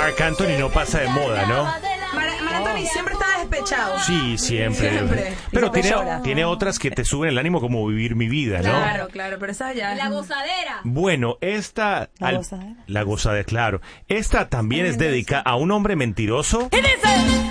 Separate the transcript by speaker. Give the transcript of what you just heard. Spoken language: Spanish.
Speaker 1: Marc Anthony no pasa de moda, ¿no?
Speaker 2: Mar Anthony siempre está despechado.
Speaker 1: Sí, siempre.
Speaker 2: Siempre.
Speaker 1: Pero
Speaker 2: Y llora.
Speaker 1: tiene otras que te suben el ánimo, como Vivir mi vida, ¿no?
Speaker 2: Claro, claro, pero esa ya...
Speaker 3: La gozadera.
Speaker 1: Bueno, esta...
Speaker 4: ¿La gozadera?
Speaker 1: La gozadera, claro. Esta también es dedicada a un hombre mentiroso.
Speaker 3: ¿Qué dice?